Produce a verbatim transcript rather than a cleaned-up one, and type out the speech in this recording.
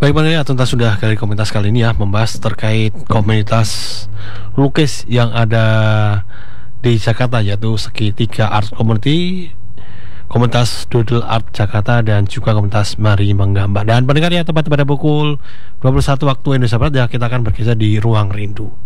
Baik pendengar, tuntas sudah dari komunitas kali ini ya, membahas terkait komunitas lukis yang ada di Jakarta, yaitu Segitiga Art Community, komunitas Doodle Art Jakarta, dan juga komunitas Mari Menggambar. Dan pendengar ya, tepat pada pukul dua puluh satu waktu Indonesia Barat ya, kita akan bergeser di Ruang Rindu.